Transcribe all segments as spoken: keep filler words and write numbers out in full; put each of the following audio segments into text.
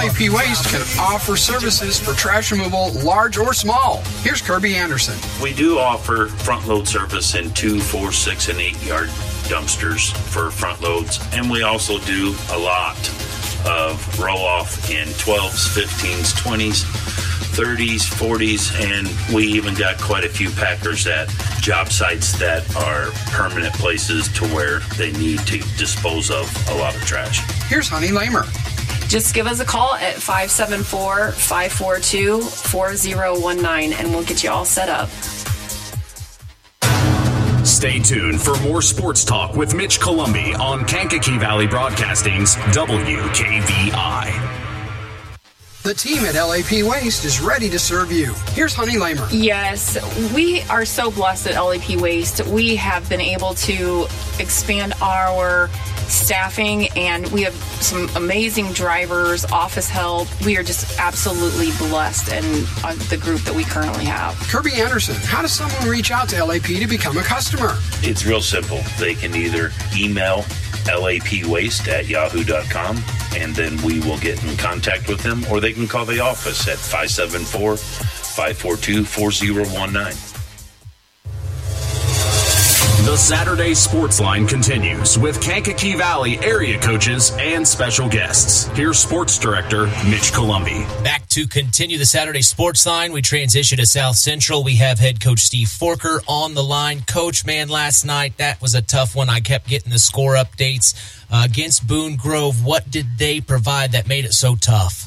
A P Waste can offer services for trash removal, large or small. Here's Kirby Anderson. We do offer front load service in two, four, six, and eight yard dumpsters for front loads. And we also do a lot of roll off in twelves, fifteens, twenties, thirties, forties, and we even got quite a few packers at job sites that are permanent places to where they need to dispose of a lot of trash. Here's Honey Lamer. Just give us a call at five seven four, five four two, four zero one nine and we'll get you all set up. Stay tuned for more sports talk with Mitch Columbi on Kankakee Valley Broadcasting's W K V I. The team at L A P Waste is ready to serve you. Here's Honey Lamer. Yes, we are so blessed at L A P Waste. We have been able to expand our staffing, and we have some amazing drivers, office help. We are just absolutely blessed in uh, the group that we currently have. Kirby Anderson, how does someone reach out to L A P to become a customer? It's real simple. They can either email lapwaste at yahoo dot com, and then we will get in contact with them, or they can call the office at five seven four, five four two, four zero one nine. The Saturday Sports Line continues with Kankakee Valley area coaches and special guests. Here's Sports Director Mitch Columbi. Back to continue the Saturday Sports Line. We transition to South Central. We have head coach Steve Forker on the line. Coach, man, last night, that was a tough one. I kept getting the score updates uh, against Boone Grove. What did they provide that made it so tough?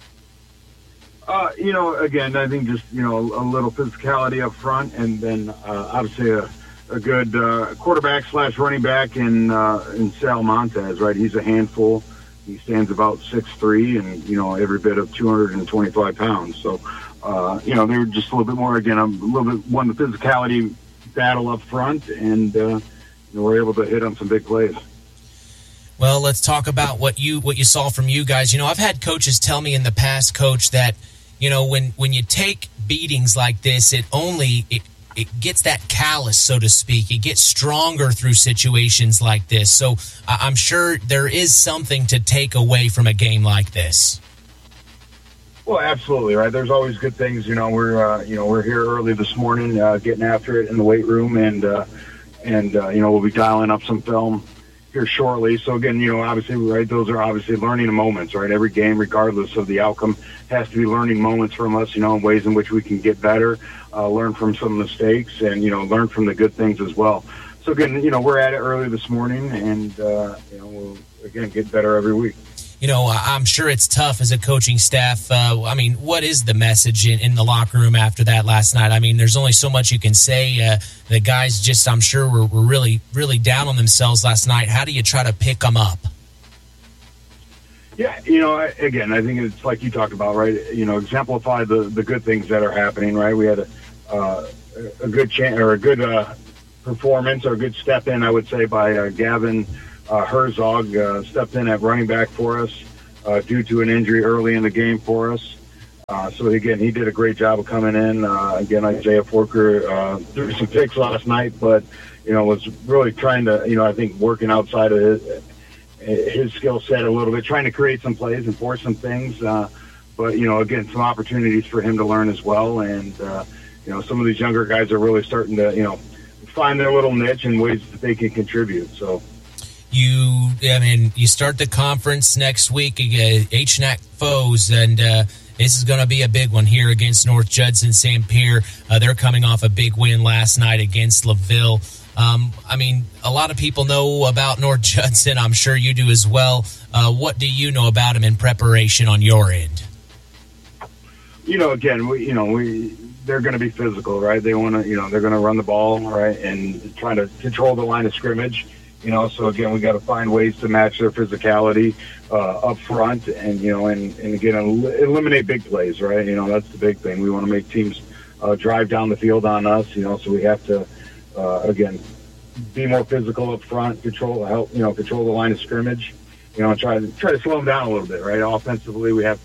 Uh, you know, again, I think just, you know, a little physicality up front, and then uh, obviously a a good uh, quarterback slash running back in uh, in Sal Montez, right? He's a handful. He stands about six three and, you know, every bit of two hundred twenty-five pounds. So, uh, you know, they were just a little bit more, again, a little bit, one of the physicality battle up front, and, uh, you know, we're able to hit on some big plays. Well, let's talk about what you what you saw from you guys. You know, I've had coaches tell me in the past, Coach, that, you know, when, when you take beatings like this, it only it, it gets that callous, so to speak. It gets stronger through situations like this. So uh, I'm sure there is something to take away from a game like this. Well, absolutely, right. There's always good things. You know, we're uh, you know we're here early this morning, uh, getting after it in the weight room, and uh, and uh, you know we'll be dialing up some film here shortly. So again, you know, obviously, right, those are obviously learning moments, right? Every game, regardless of the outcome, has to be learning moments from us, you know, in ways in which we can get better, uh, learn from some mistakes, and, you know, learn from the good things as well. So again, you know, we're at it early this morning, and, uh, you know, we'll, again, get better every week. You know, I'm sure it's tough as a coaching staff. Uh, I mean, what is the message in, in the locker room after that last night? I mean, there's only so much you can say. Uh, the guys just, I'm sure, were, were really, really down on themselves last night. How do you try to pick them up? Yeah, you know, again, I think it's like you talked about, right? You know, exemplify the, the good things that are happening, right? We had a uh, a good chance or a good uh, performance or a good step in, I would say, by uh, Gavin Uh, Herzog uh, stepped in at running back for us uh, due to an injury early in the game for us. Uh, so, again, he did a great job of coming in. Uh, again, Isaiah Forker uh, threw some picks last night, but, you know, was really trying to, you know, I think working outside of his, his skill set a little bit, trying to create some plays and force some things. Uh, but, you know, again, some opportunities for him to learn as well. And, uh, you know, some of these younger guys are really starting to, you know, find their little niche and ways that they can contribute. So, You, I mean, you start the conference next week, uh, H N A C foes, and uh, this is going to be a big one here against North Judson Saint Pierre. Uh, they're coming off a big win last night against LaVille. Um, I mean, a lot of people know about North Judson. I'm sure you do as well. Uh, what do you know about them in preparation on your end? You know, again, we, you know, we they're going to be physical, right? They want to, you know, they're going to run the ball, right, and try to control the line of scrimmage. You know, so again, we got to find ways to match their physicality uh, up front, and you know, and, and again, eliminate big plays, right? You know, that's the big thing. We want to make teams uh, drive down the field on us. You know, so we have to uh, again be more physical up front, control, help, you know, control the line of scrimmage. You know, and try to try to slow them down a little bit, right? Offensively, we have to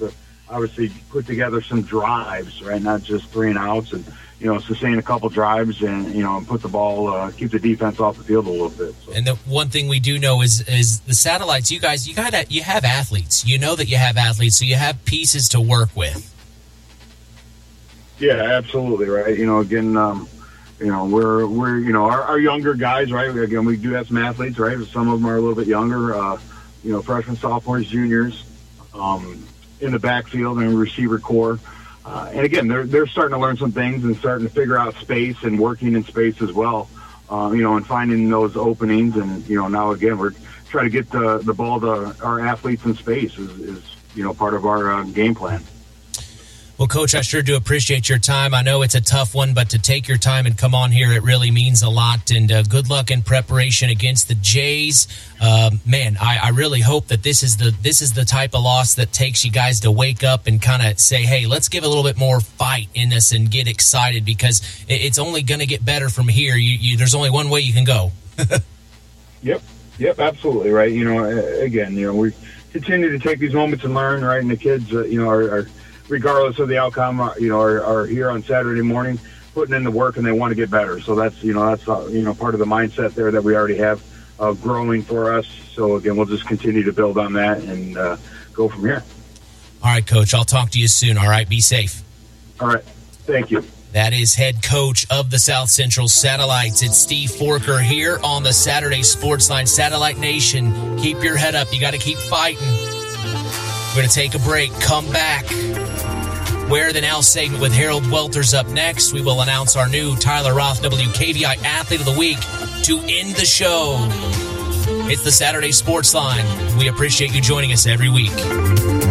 obviously put together some drives, right? Not just three and outs, and you know, sustain a couple drives and you know, and put the ball, uh, keep the defense off the field a little bit. So. And the one thing we do know is is the Satellites. You guys, you got you have athletes. You know that you have athletes, so you have pieces to work with. Yeah, absolutely, right. You know, again, um, you know, we're we're you know our, our younger guys, right? Again, we do have some athletes, right? Some of them are a little bit younger. Uh, you know, freshmen, sophomores, juniors, um, in the backfield and receiver core. Uh, and again, they're they're starting to learn some things and starting to figure out space and working in space as well. Uh, you know, and finding those openings. And you know, now again, we're trying to get the the ball to our athletes in space is, is you know part of our uh, game plan. Well, Coach, I sure do appreciate your time. I know it's a tough one, but to take your time and come on here, it really means a lot. And uh, good luck in preparation against the Jays. Uh, man, I, I really hope that this is the this is the type of loss that takes you guys to wake up and kind of say, hey, let's give a little bit more fight in this and get excited, because it, it's only going to get better from here. You, you, there's only one way you can go. Yep, yep, absolutely, right. You know, again, you know, we continue to take these moments and learn, right? And the kids, uh, you know, are, are regardless of the outcome, you know, are, are here on Saturday morning putting in the work, and they want to get better. So that's, you know, that's, uh, you know, part of the mindset there that we already have uh, growing for us. So, again, we'll just continue to build on that and uh, go from here. All right, Coach, I'll talk to you soon. All right, be safe. All right, thank you. That is head coach of the South Central Satellites. It's Steve Forker here on the Saturday Sports Line. Satellite Nation, keep your head up. You got to keep fighting. We're going to take a break, come back. Where the Now segment with Harold Welters up next. We will announce our new Tyler Roth W K V I Athlete of the Week to end the show. It's the Saturday Sports Line. We appreciate you joining us every week.